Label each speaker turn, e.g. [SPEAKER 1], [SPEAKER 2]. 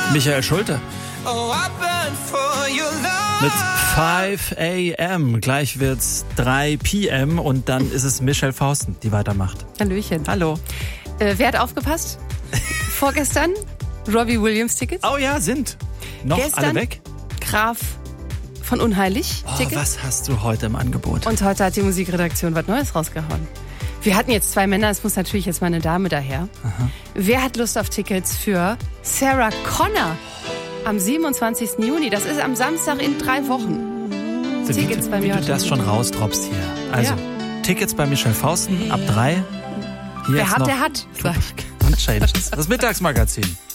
[SPEAKER 1] Michael Schulte. Mit 5 a.m. Gleich wird's 3 p.m. und dann ist es Michelle Fausten, die weitermacht.
[SPEAKER 2] Hallöchen.
[SPEAKER 1] Hallo.
[SPEAKER 2] Wer hat aufgepasst? Vorgestern Robbie Williams Tickets.
[SPEAKER 1] Oh ja, sind. Noch
[SPEAKER 2] Gestern
[SPEAKER 1] alle weg?
[SPEAKER 2] Graf von Unheilig Tickets.
[SPEAKER 1] Was hast du heute im Angebot?
[SPEAKER 2] Und heute hat die Musikredaktion was Neues rausgehauen. Wir hatten jetzt 2 Männer, es muss natürlich jetzt mal eine Dame daher.
[SPEAKER 1] Aha.
[SPEAKER 2] Wer hat Lust auf Tickets für Sarah Connor am 27. Juni? Das ist am Samstag in 3 Wochen.
[SPEAKER 1] So,
[SPEAKER 2] Tickets bei mir
[SPEAKER 1] wie du
[SPEAKER 2] heute.
[SPEAKER 1] das schon rausdroppst hier. Also, Tickets bei Michelle Fausten ab 3. Hier
[SPEAKER 2] Wer
[SPEAKER 1] jetzt
[SPEAKER 2] hat,
[SPEAKER 1] noch
[SPEAKER 2] der hat. Sag ich.
[SPEAKER 1] und Changes. Das Mittagsmagazin.